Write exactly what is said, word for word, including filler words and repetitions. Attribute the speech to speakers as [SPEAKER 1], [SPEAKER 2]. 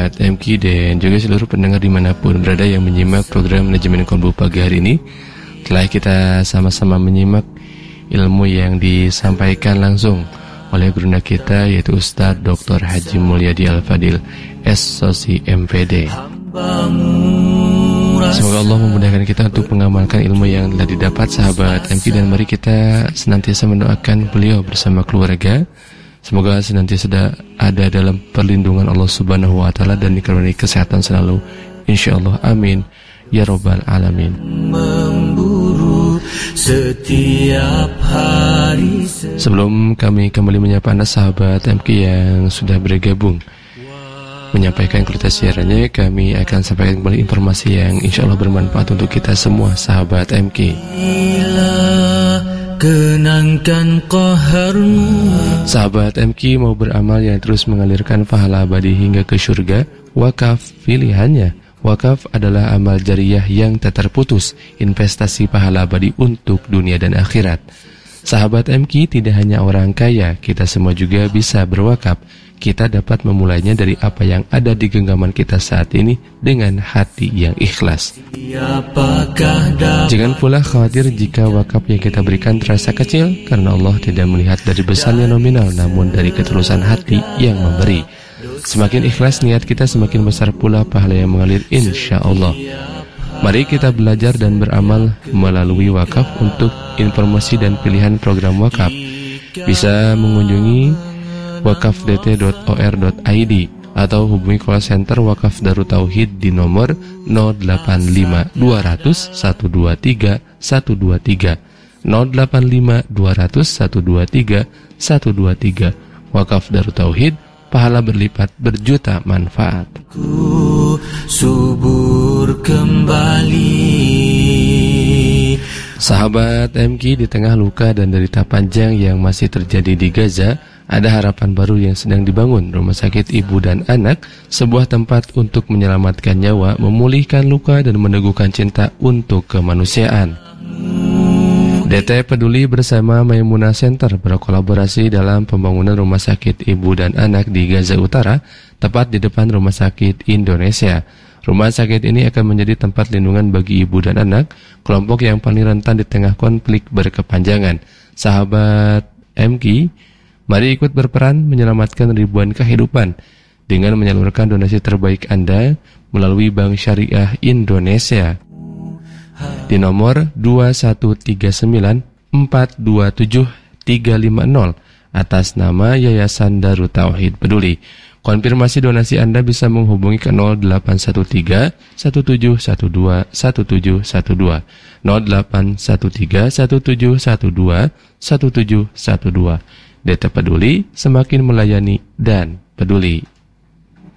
[SPEAKER 1] sahabat M Q dan juga seluruh pendengar dimanapun berada yang menyimak program Manajemen Kolbu pagi hari ini. Telah kita sama-sama menyimak ilmu yang disampaikan langsung oleh gurunda kita, yaitu Ustadz Doktor Haji Mulyadi Al-Fadil, S Sosi M P D. Semoga Allah memudahkan kita untuk mengamalkan ilmu yang telah didapat sahabat M Q, dan mari kita senantiasa mendoakan beliau bersama keluarga. Semoga senantiasa ada dalam perlindungan Allah Subhanahu wa taala dan dikaruniai kesehatan selalu, insyaallah, amin ya rabbal alamin. Memburu setiap hari. Sebelum kami kembali menyapa Anda sahabat M Q yang sudah bergabung menyampaikan kualitas siarannya, kami akan sampaikan kembali informasi yang insyaallah bermanfaat untuk kita semua sahabat M Q. Kenangkan qaharmu. Sahabat M Q mau beramal yang terus mengalirkan pahala abadi hingga ke surga? Wakaf pilihannya. Wakaf adalah amal jariyah yang tak terputus, investasi pahala abadi untuk dunia dan akhirat. Sahabat M Q, tidak hanya orang kaya, kita semua juga bisa berwakaf. Kita dapat memulainya dari apa yang ada di genggaman kita saat ini dengan hati yang ikhlas. Jangan pula khawatir jika wakaf yang kita berikan terasa kecil, karena Allah tidak melihat dari besarnya nominal, namun dari ketulusan hati yang memberi. Semakin ikhlas niat kita, semakin besar pula pahala yang mengalir insya Allah. Mari kita belajar dan beramal melalui wakaf. Untuk informasi dan pilihan program wakaf bisa mengunjungi wakaf d t dot o r dot i d atau hubungi call center Wakaf Darut Tauhid di nomor nol delapan lima dua nol nol satu dua tiga satu dua tiga nol delapan lima dua nol nol satu dua tiga satu dua tiga. Wakaf Darut Tauhid, pahala berlipat, berjuta manfaat. Ku subur kembali. Sahabat M Q, di tengah luka dan derita panjang yang masih terjadi di Gaza, ada harapan baru yang sedang dibangun, Rumah Sakit Ibu dan Anak, sebuah tempat untuk menyelamatkan nyawa, memulihkan luka, dan meneguhkan cinta untuk kemanusiaan. D T Peduli bersama Maimunah Center berkolaborasi dalam pembangunan Rumah Sakit Ibu dan Anak di Gaza Utara, tepat di depan Rumah Sakit Indonesia. Rumah sakit ini akan menjadi tempat lindungan bagi ibu dan anak, kelompok yang paling rentan di tengah konflik berkepanjangan. Sahabat M Q, mari ikut berperan menyelamatkan ribuan kehidupan dengan menyalurkan donasi terbaik Anda melalui Bank Syariah Indonesia di nomor dua satu tiga sembilan empat dua tujuh tiga lima nol atas nama Yayasan Darut Tauhid Peduli. Konfirmasi donasi Anda bisa menghubungi ke nol delapan satu tiga satu tujuh satu dua satu tujuh satu dua nol delapan satu tiga satu tujuh satu dua satu tujuh satu dua. D T Peduli, semakin melayani dan peduli.